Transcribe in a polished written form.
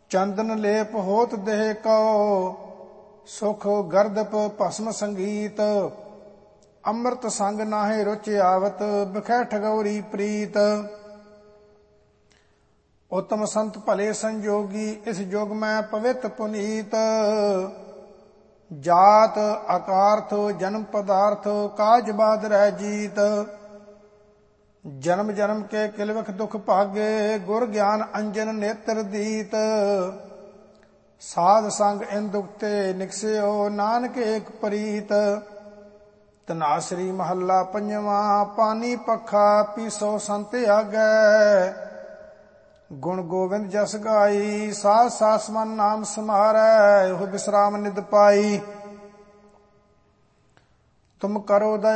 ਚੰਦਨ ਲੇਪ ਹੋਤ ਦੇਹ ਕਉ, ਸੁਖ ਗਰਦਪ ਭਸਮ ਸੰਗੀਤ। ਅੰਮ੍ਰਿਤ ਸੰਗ ਨਾਹਿ ਰੁਚ ਆਵਤ, ਬਿਖੈ ਠਗੌਰੀ ਪ੍ਰੀਤ। ਉਤਮ ਸੰਤ ਭਲੇ ਸੰਜੋਗੀ, ਇਸ ਜੁਗ ਮੈਂ ਪਵਿੱਤ ਪੁਨੀਤ। ਜਾਤ ਅਕਾਰਥ ਜਨਮ ਪਦਾਰਥ, ਕਾਜ ਬਾਦ ਰਹਿ ਜੀਤ। ਜਨਮ ਜਨਮ ਕੇ ਕਿਲਵਖ ਦੁਖ ਭਾਗੇ, ਗੁਰ ਗਿਆਨ ਅੰਜਨ ਨੇਤਰ ਦੀਤ। ਸਾਧ ਸੰਗ ਇਨ ਦੁਖ ਤੇ ਨਿਕਸਿਓ, ਨਾਨਕ ਏਕ ਪ੍ਰੀਤ। ਧਨਾਸਰੀ ਮਹੱਲਾ ਪੰਜਵਾਂ। ਪਾਨੀ ਪੱਖਾ ਪੀਸੋ ਸੰਤ ਆਗੈ, ਗੁਣ ਗੋਬਿੰਦ ਜਸ ਗਾਈ। ਸਾਧ ਸਾਸ ਮਨ ਨਾਮ ਸਮਾਰੈ, ਉਹ ਬਿਸਰਾਮ ਨਿਦ ਪਾਈ। ਤੁਮ ਕਰੋ ਦਇਆ